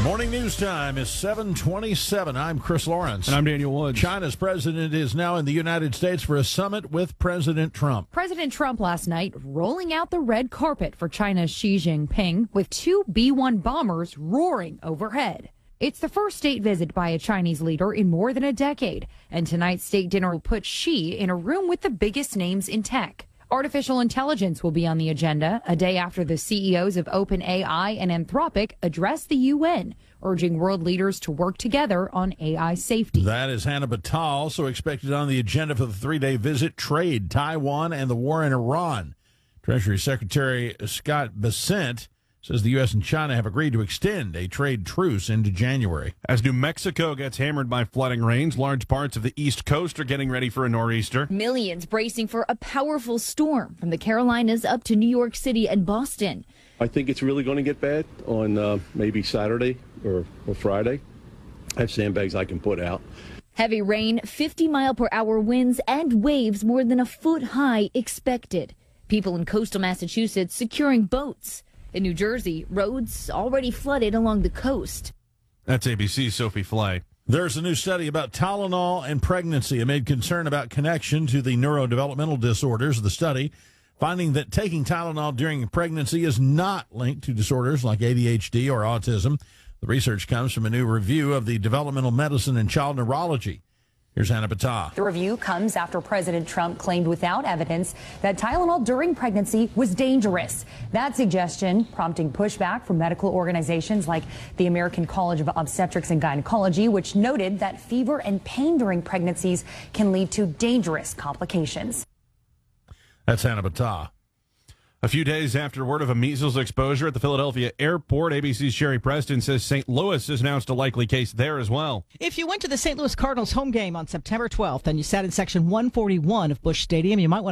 Morning news time is 7:27. I'm Chris Lawrence. And I'm Daniel Woods. China's president is now in the United States for a summit with President Trump. President Trump last night rolling out the red carpet for China's Xi Jinping with two B-1 bombers roaring overhead. It's the first state visit by a Chinese leader in more than a decade, and tonight's state dinner will put Xi in a room with the biggest names in tech. Artificial intelligence will be on the agenda a day after the CEOs of OpenAI and Anthropic address the UN, urging world leaders to work together on AI safety. That is Hannah Batal. Also expected on the agenda for the three-day visit, trade, Taiwan, and the war in Iran. Treasury Secretary Scott Bessent says the U.S. and China have agreed to extend a trade truce into January. As New Mexico gets hammered by flooding rains, large parts of the East Coast are getting ready for a nor'easter. Millions bracing for a powerful storm from the Carolinas up to New York City and Boston. I think it's really going to get bad on maybe Saturday or Friday. I have sandbags I can put out. Heavy rain, 50-mile-per-hour winds, and waves more than a foot high expected. People in coastal Massachusetts securing boats. In New Jersey, roads already flooded along the coast. That's ABC's Sophie Flay. There's a new study about Tylenol and pregnancy amid concern about connection to the neurodevelopmental disorders of the study, finding that taking Tylenol during pregnancy is not linked to disorders like ADHD or autism. The research comes from a new review of the Developmental Medicine and Child Neurology. Here's Hannah Batal. The review comes after President Trump claimed without evidence that Tylenol during pregnancy was dangerous. That suggestion prompting pushback from medical organizations like the American College of Obstetrics and Gynecology, which noted that fever and pain during pregnancies can lead to dangerous complications. That's Hannah Batal. A few days after word of a measles exposure at the Philadelphia airport, ABC's Sherry Preston says St. Louis has announced a likely case there as well. If you went to the St. Louis Cardinals home game on September 12th and you sat in section 141 of Busch Stadium, you might want